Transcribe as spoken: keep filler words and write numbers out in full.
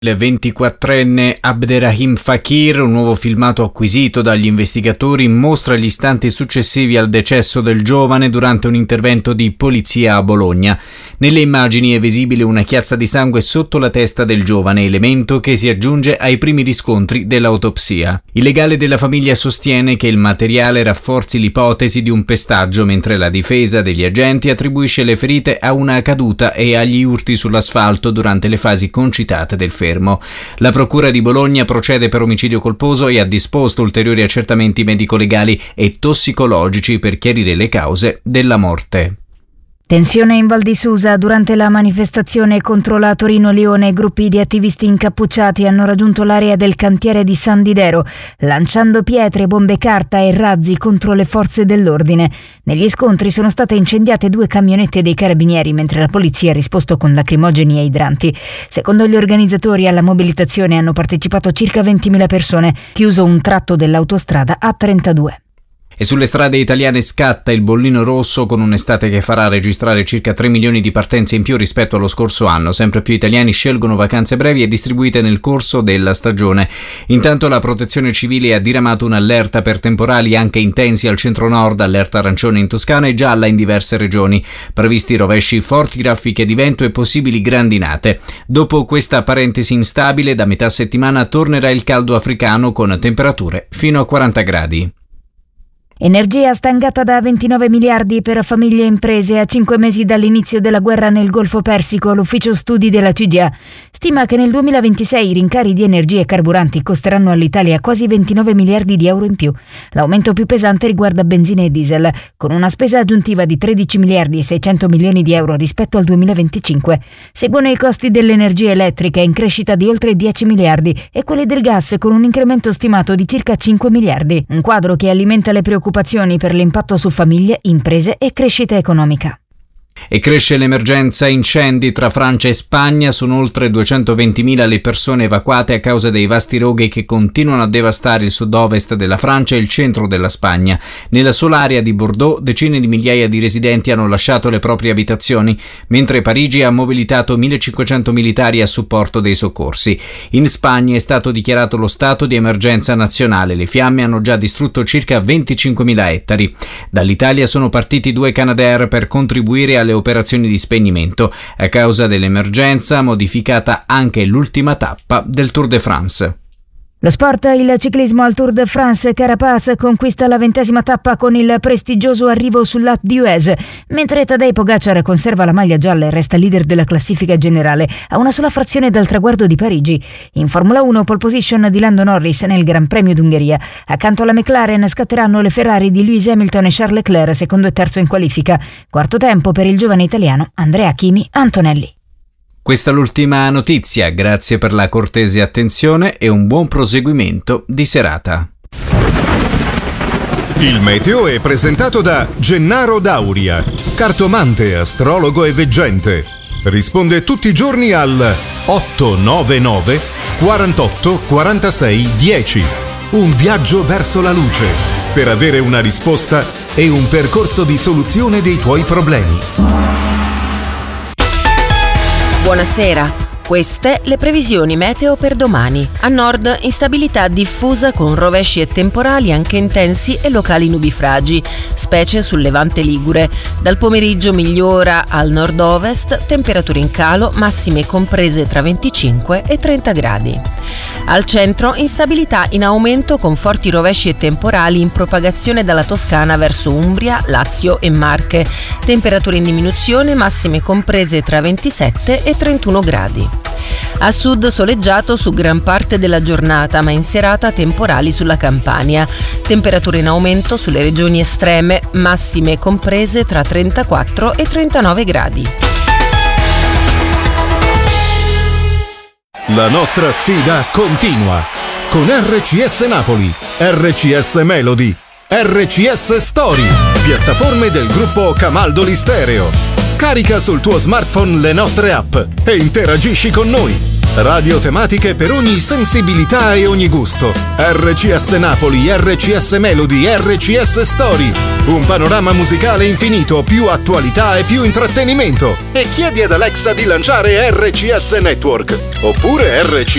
Il ventiquattrenne Abderrahim Fakir, un nuovo filmato acquisito dagli investigatori, mostra gli istanti successivi al decesso del giovane durante un intervento di polizia a Bologna. Nelle immagini è visibile una chiazza di sangue sotto la testa del giovane, elemento che si aggiunge ai primi riscontri dell'autopsia. Il legale della famiglia sostiene che il materiale rafforzi l'ipotesi di un pestaggio, mentre la difesa degli agenti attribuisce le ferite a una caduta e agli urti sull'asfalto durante le fasi concitate del fermo. La Procura di Bologna procede per omicidio colposo e ha disposto ulteriori accertamenti medico-legali e tossicologici per chiarire le cause della morte. Tensione in Val di Susa. Durante la manifestazione contro la Torino-Lione, gruppi di attivisti incappucciati hanno raggiunto l'area del cantiere di San Didero, lanciando pietre, bombe carta e razzi contro le forze dell'ordine. Negli scontri sono state incendiate due camionette dei carabinieri, mentre la polizia ha risposto con lacrimogeni e idranti. Secondo gli organizzatori, alla mobilitazione hanno partecipato circa ventimila persone, chiuso un tratto dell'autostrada A trentadue. E sulle strade italiane scatta il bollino rosso, con un'estate che farà registrare circa tre milioni di partenze in più rispetto allo scorso anno. Sempre più italiani scelgono vacanze brevi e distribuite nel corso della stagione. Intanto la Protezione Civile ha diramato un'allerta per temporali anche intensi al centro-nord, allerta arancione in Toscana e gialla in diverse regioni. Previsti rovesci, forti raffiche di vento e possibili grandinate. Dopo questa parentesi instabile, da metà settimana tornerà il caldo africano con temperature fino a quaranta gradi. Energia stangata da ventinove miliardi per famiglie e imprese a cinque mesi dall'inizio della guerra nel Golfo Persico. L'ufficio studi della C G A stima che nel duemilaventisei i rincari di energie e carburanti costeranno all'Italia quasi ventinove miliardi di euro in più. L'aumento più pesante riguarda benzina e diesel, con una spesa aggiuntiva di tredici miliardi e seicento milioni di euro rispetto al duemilaventicinque. Seguono i costi dell'energia elettrica in crescita di oltre dieci miliardi e quelli del gas con un incremento stimato di circa cinque miliardi. Un quadro che alimenta le preoccupazioni per l'impatto su famiglie, imprese e crescita economica. E cresce l'emergenza incendi tra Francia e Spagna. Sono oltre duecentoventimila le persone evacuate a causa dei vasti roghi che continuano a devastare il sud-ovest della Francia e il centro della Spagna. Nella sola area di Bordeaux decine di migliaia di residenti hanno lasciato le proprie abitazioni, mentre Parigi ha mobilitato millecinquecento militari a supporto dei soccorsi. In Spagna è stato dichiarato lo stato di emergenza nazionale. Le fiamme hanno già distrutto circa venticinquemila ettari. Dall'Italia sono partiti due Canadair per contribuire alle operazioni di spegnimento. A causa dell'emergenza modificata anche l'ultima tappa del Tour de France. Lo sport, il ciclismo al Tour de France. Carapaz conquista la ventesima tappa con il prestigioso arrivo sull'Alpe d'Huez, mentre Tadej Pogacar conserva la maglia gialla e resta leader della classifica generale a una sola frazione dal traguardo di Parigi. In Formula uno, pole position di Lando Norris nel Gran Premio d'Ungheria. Accanto alla McLaren scatteranno le Ferrari di Lewis Hamilton e Charles Leclerc, secondo e terzo in qualifica. Quarto tempo per il giovane italiano Andrea Chimi Antonelli. Questa è l'ultima notizia, grazie per la cortese attenzione e un buon proseguimento di serata. Il meteo è presentato da Gennaro Dauria, cartomante, astrologo e veggente. Risponde tutti i giorni al otto nove nove quarantotto quarantasei dieci. Un viaggio verso la luce per avere una risposta e un percorso di soluzione dei tuoi problemi. Buonasera, queste le previsioni meteo per domani. A nord instabilità diffusa con rovesci e temporali anche intensi e locali nubifragi, specie sul levante ligure. Dal pomeriggio migliora al nord-ovest, temperature in calo, massime comprese tra venticinque e trenta gradi. Al centro instabilità in aumento con forti rovesci e temporali in propagazione dalla Toscana verso Umbria, Lazio e Marche. Temperature in diminuzione, massime comprese tra ventisette e trentuno gradi. A sud soleggiato su gran parte della giornata, ma in serata temporali sulla Campania. Temperature in aumento sulle regioni estreme, massime comprese tra trentaquattro e trentanove gradi. La nostra sfida continua con R C S Napoli, R C S Melody, R C S Story, piattaforme del gruppo Camaldoli Stereo. Scarica sul tuo smartphone le nostre app e interagisci con noi. Radio tematiche per ogni sensibilità e ogni gusto. R C S Napoli, R C S Melody, R C S Story. Un panorama musicale infinito, più attualità e più intrattenimento. E chiedi ad Alexa di lanciare R C S Network oppure R C